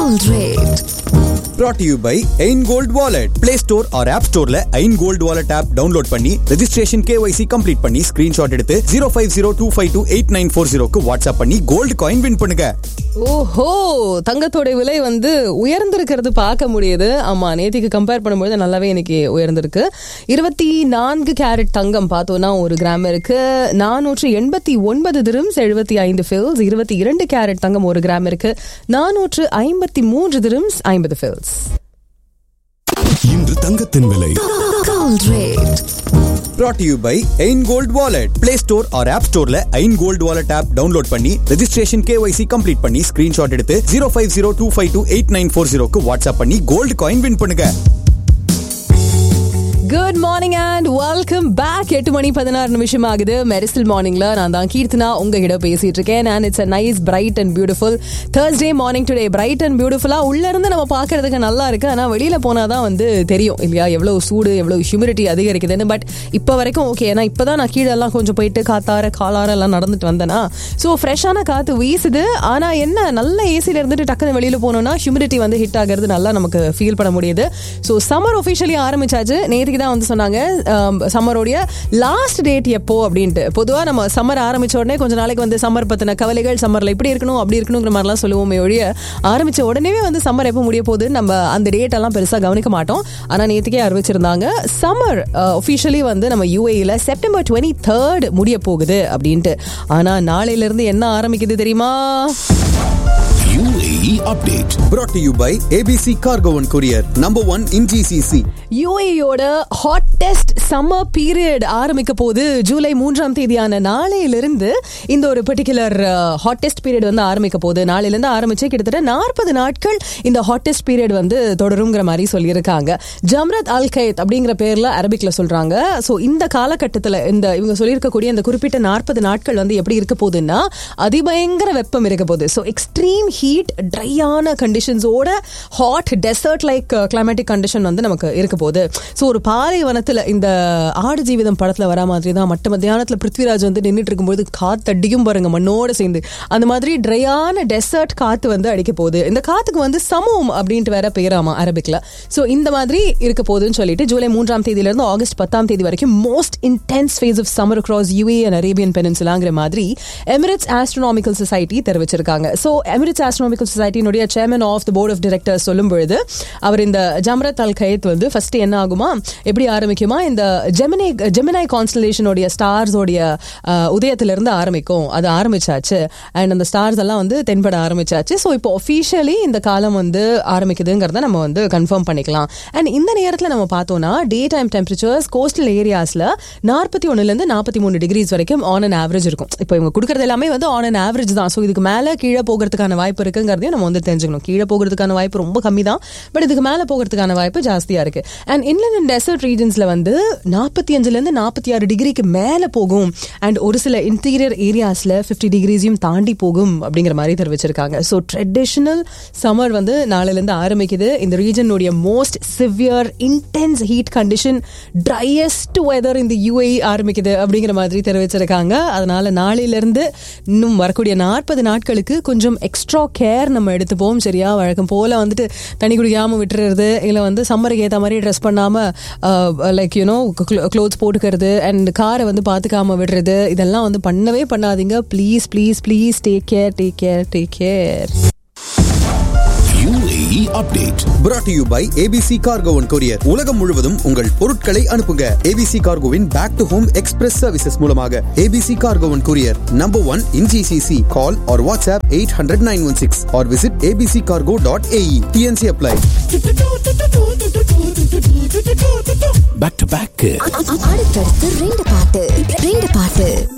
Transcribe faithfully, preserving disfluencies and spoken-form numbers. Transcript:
Gold rate. Brought to you by Ain Gold Wallet. Play Store or App Storeல Ain Gold Wallet app download பண்ணி registration K Y C complete பண்ணி screenshot எடுத்து zero five zero two five two eight nine four zero க்கு WhatsApp பண்ணி gold coin win பண்ணுங்க. ஓஹோ, தங்கத்தோட விலை வந்து உயர்ந்திருக்கிறது பார்க்க முடியுது. ஆமா, நேத்திக்கு கம்பேர் பண்ணும்போது நல்லாவே இன்னைக்கு உயர்ந்திருக்கு. இருபத்தி நான்கு கேரட் தங்கம் பார்த்தோம்னா ஒரு கிராம் இருக்கு நானூற்று எண்பத்தி ஒன்பது திரம்ஸ் எழுபத்தி ஐந்து ஃபில்ஸ். இருபத்தி இரண்டு கேரட் தங்கம் ஒரு கிராம் இருக்கு நானூற்று ஐம்பத்தி மூன்று திரம்ஸ் ஐம்பது ஃபில்ஸ். இன்று தங்கத்தின் விலை. Gold rate. Brought to you by Ain Gold Wallet. Play Store or App Storeல Ain Gold Wallet app download பண்ணி registration K Y C complete பண்ணி screenshot எடுத்து zero five zero two five two eight nine four zero க்கு WhatsApp பண்ணி gold coin win பண்ணுங்க. Good morning and welcome back. எட்டு மணி பதினாறு நிமிஷம் ஆகுது. மெரிசல் மார்னிங்ல நான் தான் கீர்த்தனா உங்ககிட்ட பேசிட்டு இருக்கேன். And it's a nice bright and beautiful Thursday morning today. Bright and பியூட்டிஃபுல்லா உள்ள இருந்து நம்ம பாக்குறதுக்கு நல்லா இருக்கு. ஆனா வெளியில போனாதான் வந்து தெரியும் இல்லையா எவ்வளவு சூடு எவ்வளவு ஹியூமிடிட்டி அதிகரிக்குதுன்னு. பட் இப்ப வரைக்கும் ஓகே. ஏன்னா இப்பதான் நான் கீழே எல்லாம் கொஞ்சம் போயிட்டு காத்தார காலார எல்லாம் நடந்துட்டு வந்தேனா, ஸோ ஃப்ரெஷ்ஷான காத்து வீசுது. ஆனா என்ன, நல்ல ஏசில இருந்துட்டு டக்குன்னு வெளியில போனோம்னா ஹியூமிடிட்டி வந்து ஹிட் ஆகிறது நல்லா நமக்கு ஃபீல் பண்ண முடியுது. ஸோ சம்மர் ஒஃபிஷியலி ஆரம்பிச்சாச்சு. நேற்றுக்கு தான் வந்து சொன்னாங்க சம்மரோடைய லாஸ்ட் டேட் எப்போ அப்படின்ட்டு. பொதுவா நம்ம சம்மர் ஆரம்பிச்ச உடனே கொஞ்ச நாளைக்கு வந்து சம்மர் பத்தின கவலைகள், சம்மர்ல இப்படி இருக்கணும் அப்படி இருக்கணுங்கிற மாதிரிலாம் சொல்லுவோமே ஒழிய ஆரம்பிச்ச உடனே வந்து சம்மர் எப்போ முடிய போகுது நம்ம அந்த டேட் எல்லாம் பெருசா கவனிக்க மாட்டோம். ஆனா நேற்றுக்கே அறிவிச்சிருந்தாங்க சம்மர் ஒஃபிஷியலி வந்து நம்ம யூஏஇல செப்டம்பர் டுவெண்ட்டி தேர்ட் முடிய போகுது அப்படின்ட்டு. ஆனா நாளையில இருந்து என்ன ஆரம்பிக்குது தெரியுமா? U A E update. Brought to you by A B C Cargo and Courier, number one in G C C. யூஏஇயோட hottest summer period ஆரம்பிக்க போது ஜூலை மூன்றாம் தேதியான நாளையிலிருந்து இந்த ஒரு பர்டிகுலர் ஹாட்டஸ்ட் பீரியட் வந்து ஆரம்பிக்க போகுது. நாளையிலிருந்து ஆரம்பிச்சு கிட்டத்தட்ட நாற்பது நாட்கள் இந்த ஹாட்டஸ்ட் பீரியட் வந்து தொடருங்கிற மாதிரி சொல்லியிருக்காங்க. ஜம்ரத் அல் கைத் அப்படிங்கிற பேர்ல அரபிக்ல சொல்றாங்க. ஸோ இந்த காலகட்டத்தில் இந்த இவங்க சொல்லியிருக்கக்கூடிய இந்த குறிப்பிட்ட நாற்பது நாட்கள் வந்து எப்படி இருக்க போகுதுன்னா அதிபயங்கர வெப்பம் இருக்க போகுது. So extreme heat, ட்ரையான கண்டிஷன்ஸோட hot dessert like climatic condition வந்து நமக்கு இருக்க போகுது. ஸோ ஒரு பாலைவனத்தில் இந்த ஆடு ஜீவிதம் படத்துல வர மாதிரி தான் மட்ட மத்தியானத்தில் பிருத்விராஜ் வந்து நின்றுட்டு இருக்கும்போது காத்து அடிக்கும் பாருங்க மண்ணோட சேர்ந்து. அந்த மாதிரி ட்ரையான டெசர்ட் காத்து வந்து அடிக்க போகுது. இந்த காத்துக்கு வந்து சமூம் அப்படின்ட்டு வேற பேராமா அரபிக்ல. ஸோ இந்த மாதிரி இருக்க போகுதுன்னு சொல்லிட்டு ஜூலை மூன்றாம் தேதியிலிருந்து ஆகஸ்ட் பத்தாம் தேதி வரைக்கும் most intense face of summer across UAE and Arabian பெனின்சுலாங்கிற மாதிரி எமிரேட்ஸ் ஆஸ்ட்ரோனாமிக்கல் சொசைட்டி தெரிவிச்சிருக்காங்க. So Emirates astronomical சொசைட்டியினுடைய chairman of the board of directors சொல்லும் பொழுது அவர் இந்த ஜம்ரத் அல் கைத் வந்து ஃபர்ஸ்ட் என்ன ஆகுமா, எப்படி ஆரம்பிக்குமா, இந்த ஜெமினி ஜெமினாய் கான்ஸ்டலேஷனுடைய ஸ்டார்ஸோடைய உதயத்திலிருந்து ஆரம்பிக்கும். அது ஆரம்பிச்சாச்சு. அண்ட் அந்த ஸ்டார்ஸ் எல்லாம் வந்து தென்பட ஆரம்பிச்சாச்சு. ஸோ இப்போ ஒஃபிஷியலி இந்த காலம் வந்து ஆரம்பிக்குதுங்கிறத நம்ம வந்து கன்ஃபார்ம் பண்ணிக்கலாம். அண்ட் இந்த நேரத்தில் நம்ம பார்த்தோம்னா டே டைம் டெம்பரேச்சர்ஸ் கோஸ்டல் ஏரியாஸ்ல நாற்பத்தி ஒன்னுல இருந்து நாற்பத்தி மூணு டிகிரிஸ் வரைக்கும் ஆன் அண்ட் ஆவரேஜ் இருக்கும். இப்போ இவங்க கொடுக்கறது எல்லாமே வந்து ஆன் அண்ட் ஆவரேஜ் தான். ஸோ இதுக்கு மேலே கீழே போகிறதுக்கான வாய்ப்பு இருக்குங்கிறதையும் நம்ம வந்து தெரிஞ்சுக்கணும். கீழே போகிறதுக்கான வாய்ப்பு ரொம்ப கம்மி தான், பட் இதுக்கு மேலே போகிறதுக்கான வாய்ப்பு ஜாஸ்தியா இருக்கு. அண்ட் இன்லண்ட் அண்ட் டெசர்ட் ரீஜன்ஸ்ல வந்து நாற்பத்தி அஞ்சுல இருந்து நாற்பத்தி ஆறு டிகிரிக்கு மேல போகும். அண்ட் ஒரு சில இன்டீரியர் ஏரியாஸ்ல பிப்டி டிகிரிஸையும் தாண்டி போகும் அப்படிங்கிற மாதிரி தெரிவிச்சிருக்காங்க. ஸோ ட்ரெடிஷனல் சம்மர் வந்து நாளைல இருந்து ஆரம்பிக்குது. இந்த ரீஜனுடைய most severe intense heat condition, driest weather இந்த யூஏஇ ஆரம்பிக்குது அப்படிங்கிற மாதிரி தெரிவிச்சிருக்காங்க. அதனால நாளையில இருந்து இன்னும் வரக்கூடிய நாற்பது நாட்களுக்கு கொஞ்சம் எக்ஸ்ட்ரா கேர் நம்ம எடுத்துப்போம். சரியா, வழக்கம் போல வந்துட்டு தண்ணி குடிக்காம விட்டுறது, இல்லை வந்து சம்மருக்கு ஏற்ற மாதிரி ட்ரெஸ் பண்ணாம லைக் யூனோ க்ளோத்ஸ் போட்டுக்கிறது அண்ட் காரை வந்து பார்த்துக்காம விடுறது, இதெல்லாம் வந்து பண்ணவே பண்ணாதீங்க. Please please please take care take care take care. U A E update. Brought to you by A B C Cargo and Courier. உலகம் முழுவதும் உங்கள் பொருட்களை அனுப்புங்க. A B C Cargoவின் back to home express services மூலமாக. A B C Cargo and Courier, number one in G C C. Call or WhatsApp eight hundred nine one six or visit a b c cargo dot a e. T N C apply. Back to back. அடுத்தடுத்து ரெண்டு பாட்டு ரெண்டு பாட்டு